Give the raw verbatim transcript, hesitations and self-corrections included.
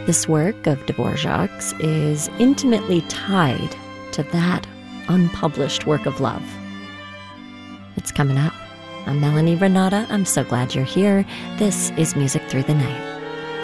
This work of Dvorak's is intimately tied to that unpublished work of love. It's coming up. I'm Melanie Renata. I'm so glad you're here. This is Music Through the Night.